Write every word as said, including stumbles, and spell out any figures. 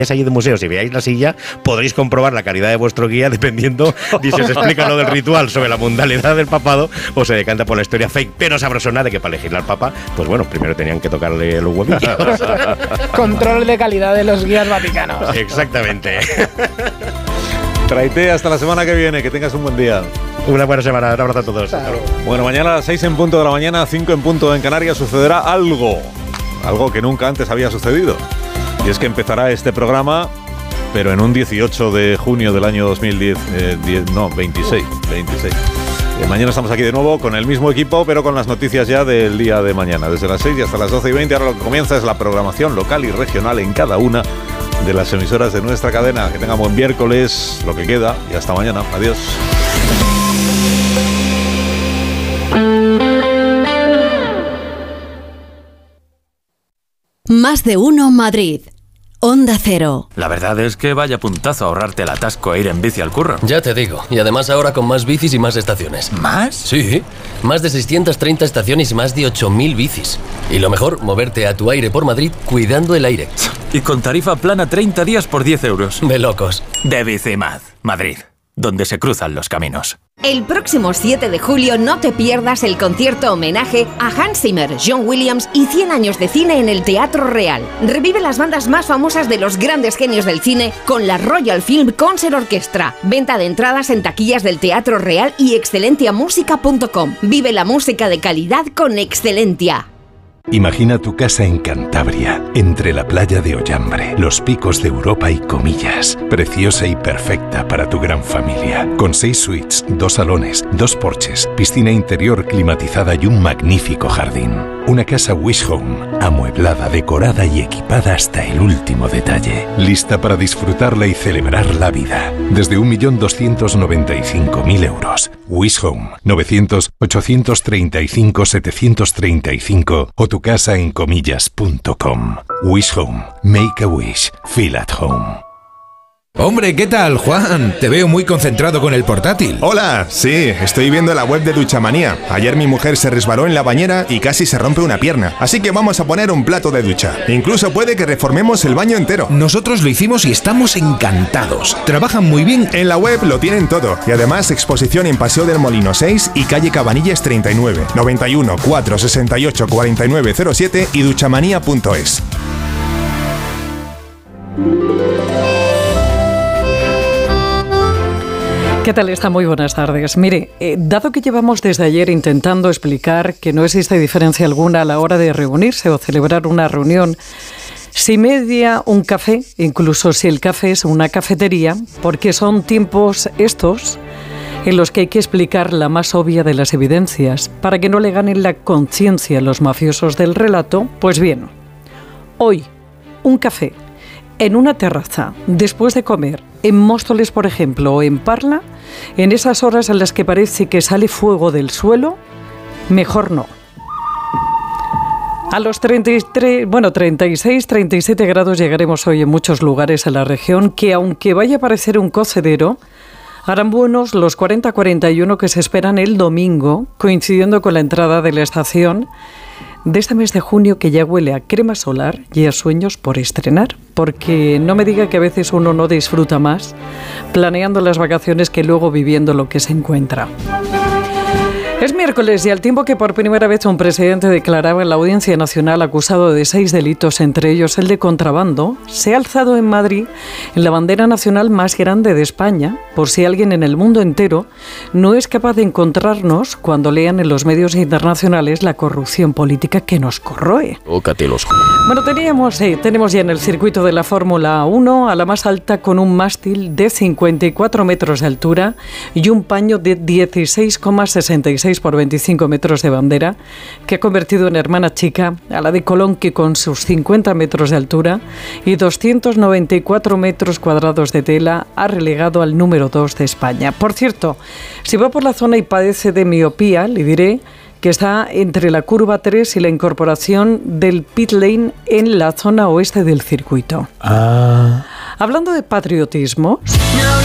allí de museo, si veáis la silla, podréis comprobar la calidad de vuestro guía dependiendo de si os explica lo del ritual sobre la mundanalidad del papado o se decanta por la historia fake pero sabrosona de que para elegir al papa, pues bueno, primero tenían que tocarle los huevillos. Control de calidad de los guías vaticanos. Exactamente. Traite hasta la semana que viene, que tengas un buen día. Una buena semana, un abrazo a todos. Claro. Bueno, mañana a las seis en punto de la mañana, cinco en punto en Canarias, sucederá algo, algo que nunca antes había sucedido. Y es que empezará este programa, pero en un dieciocho de junio del año dos mil diez, eh, diez, no, veintiséis, veintiséis. Eh, mañana estamos aquí de nuevo con el mismo equipo, pero con las noticias ya del día de mañana, desde las seis y hasta las doce y veinte. Ahora lo que comienza es la programación local y regional en cada una de las emisoras de nuestra cadena. Que tengan buen miércoles, lo que queda, y hasta mañana. Adiós. Más de uno Madrid. Onda Cero. La verdad es que vaya puntazo ahorrarte el atasco e ir en bici al curro. Ya te digo, y además ahora con más bicis y más estaciones. ¿Más? Sí, más de seiscientas treinta estaciones y más de ocho mil bicis. Y lo mejor, moverte a tu aire por Madrid cuidando el aire. Y con tarifa plana treinta días por diez euros. De locos. De Bicimad, Madrid, donde se cruzan los caminos. El próximo siete de julio no te pierdas el concierto homenaje a Hans Zimmer, John Williams y cien años de cine en el Teatro Real. Revive las bandas más famosas de los grandes genios del cine con la Royal Film Concert Orchestra. Venta de entradas en taquillas del Teatro Real y excelentia música punto com. Vive la música de calidad con Excelentia. Imagina tu casa en Cantabria, entre la playa de Ollambre, los picos de Europa y Comillas. Preciosa y perfecta para tu gran familia. Con seis suites, dos salones, dos porches, piscina interior climatizada y un magnífico jardín. Una casa Wish Home, amueblada, decorada y equipada hasta el último detalle. Lista para disfrutarla y celebrar la vida. Desde un millón doscientos noventa y cinco mil euros. Wish Home, novecientos, ochocientos treinta y cinco, setecientos treinta y cinco o tu casa en comillas punto com. Wish Home. Make a wish. Feel at home. Hombre, ¿qué tal, Juan? Te veo muy concentrado con el portátil. Hola, sí, estoy viendo la web de Duchamanía. Ayer mi mujer se resbaló en la bañera y casi se rompe una pierna. Así que vamos a poner un plato de ducha. Incluso puede que reformemos el baño entero. Nosotros lo hicimos y estamos encantados. Trabajan muy bien. En la web lo tienen todo. Y además exposición en Paseo del Molino seis y calle Cabanillas treinta y nueve, noventa y uno, cuatrocientos sesenta y ocho, cuarenta y nueve cero siete y duchamanía punto es. ¿Qué tal está? Muy buenas tardes. Mire, eh, dado que llevamos desde ayer intentando explicar que no existe diferencia alguna a la hora de reunirse o celebrar una reunión, si media un café, incluso si el café es una cafetería, porque son tiempos estos en los que hay que explicar la más obvia de las evidencias para que no le ganen la conciencia a los mafiosos del relato, pues bien, hoy un café en una terraza, después de comer, en Móstoles, por ejemplo, o en Parla, en esas horas en las que parece que sale fuego del suelo, mejor no. A los treinta y tres, bueno, treinta y seis, treinta y siete grados llegaremos hoy en muchos lugares en la región, que aunque vaya a parecer un cocedero, harán buenos los cuarenta a cuarenta y uno que se esperan el domingo, coincidiendo con la entrada de la estación de este mes de junio que ya huele a crema solar y a sueños por estrenar, porque no me diga que a veces uno no disfruta más planeando las vacaciones que luego viviendo lo que se encuentra. Es miércoles y al tiempo que por primera vez un presidente declaraba en la Audiencia Nacional acusado de seis delitos, entre ellos el de contrabando, se ha alzado en Madrid en la bandera nacional más grande de España, por si alguien en el mundo entero no es capaz de encontrarnos cuando lean en los medios internacionales la corrupción política que nos corroe. Tócatelos. Bueno, teníamos, sí, tenemos ya en el circuito de la Fórmula uno a la más alta con un mástil de cincuenta y cuatro metros de altura y un paño de dieciséis coma sesenta y seis por veinticinco metros de bandera, que ha convertido en hermana chica a la de Colón, que con sus cincuenta metros de altura y doscientos noventa y cuatro metros cuadrados de tela ha relegado al número dos de España. Por cierto, si va por la zona y padece de miopía, le diré que está entre la curva tres y la incorporación del pit lane en la zona oeste del circuito. Ah. Hablando de patriotismo...